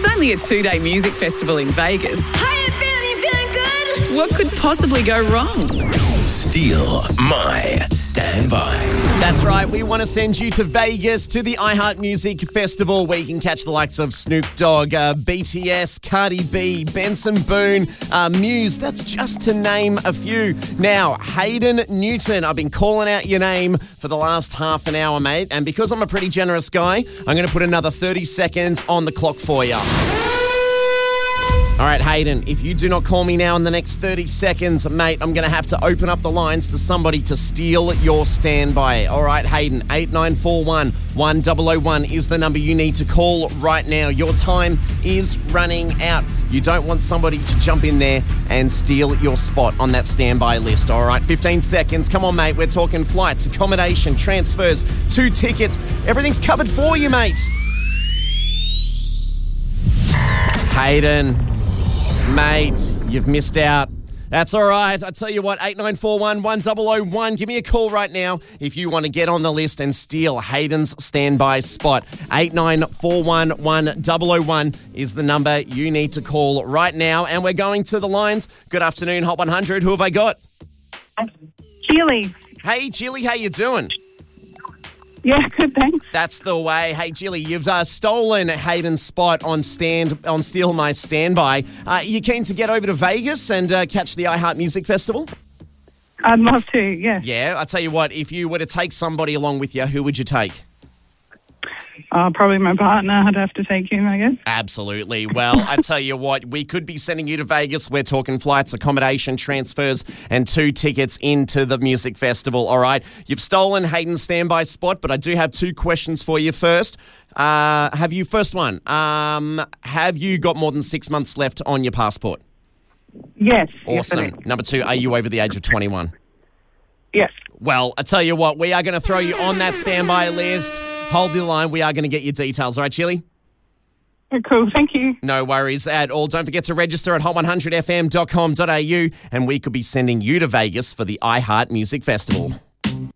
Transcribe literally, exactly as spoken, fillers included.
It's only a two-day music festival in Vegas. How you feeling? You feeling good? What could possibly go wrong? Steal My Standby. That's right. We want to send you to Vegas to the iHeart Music Festival where you can catch the likes of Snoop Dogg, uh, B T S, Cardi B, Benson Boone, uh, Muse. That's just to name a few. Now, Hayden Newton, I've been calling out your name for the last half an hour, mate. And because I'm a pretty generous guy, I'm going to put another thirty seconds on the clock for you. All right, Hayden, if you do not call me now in the next thirty seconds, mate, I'm going to have to open up the lines to somebody to steal your standby. All right, Hayden, eight nine four one, one zero zero one is the number you need to call right now. Your time is running out. You don't want somebody to jump in there and steal your spot on that standby list. All right, fifteen seconds. Come on, mate. We're talking flights, accommodation, transfers, two tickets. Everything's covered for you, mate. Hayden. Mate, you've missed out. That's all right. I tell you what, eight nine four one, one zero zero one. Give me a call right now if you want to get on the list and steal Hayden's standby spot. eight nine four one, one zero zero one is the number you need to call right now. And we're going to the lines. Good afternoon, Hot one hundred. Who have I got? Chili. Hey, Chili, how you doing? Yeah, good, thanks. That's the way. Hey, Jilly, you've uh, stolen Hayden's spot on stand on Steal My Standby. Uh, you keen to get over to Vegas and uh, catch the iHeart Music Festival? I'd love to, yeah. Yeah, I tell you what, if you were to take somebody along with you, who would you take? Uh, probably my partner. I'd have to take him, I guess. Absolutely. Well, I tell you what, we could be sending you to Vegas. We're talking flights, accommodation, transfers, and two tickets into the music festival. All right. You've stolen Hayden's standby spot, but I do have two questions for you first. Uh, have you, first one, um, have you got more than six months left on your passport? Yes. Awesome. Yes, Number two, are you over the age of twenty-one? yes. Well, I tell you what, we are going to throw you on that standby list. Hold the line. We are going to get your details. All right, Chili? Oh, cool. Thank you. No worries at all. Don't forget to register at hot one hundred f m dot com dot a u and we could be sending you to Vegas for the iHeart Music Festival.